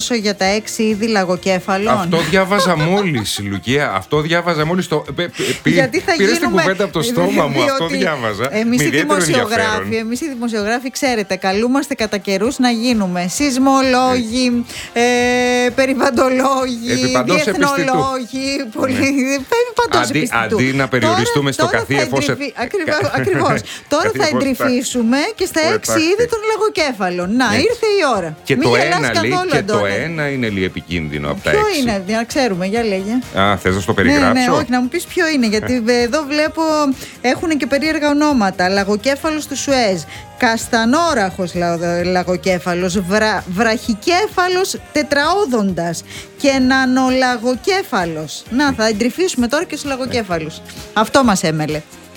ενημερώσω για τα 6 είδη λαγοκέφαλων. Αυτό διάβαζα μόλις, Λουκία. Αυτό διάβαζα μόλις. Πήρες την κουβέντα από το στόμα μου. Αυτό διάβαζα. Εμείς οι δημοσιογράφοι, ξέρετε, καλούμαστε κατά καιρούς να γίνουμε σεισμολόγοι, περιβαντολόγοι, διεθνολόγοι. Αντί να περιοριστούμε στο καθίεφος. Ακριβώς. Τώρα θα εντρυφήσουμε και στα 6 είδη των λαγοκέφαλων. Να, ήρθε η ώρα. Και το ένα είναι λίγο επικίνδυνο από τα 6. Ποιο είναι, να ξέρουμε, για λέγε. Θες να στο περιγράψω? Ναι, όχι, να μου πεις ποιο είναι, γιατί εδώ βλέπω έχουν και περίεργα ονόματα. Λαγοκέφαλος του Σουέζ, καστανόραχος λαγοκέφαλος, βραχικέφαλος τετραόδοντας και νανολαγοκέφαλος. Να, θα εντρυφήσουμε τώρα και στους λαγοκέφαλους. Αυτό μας έμελε.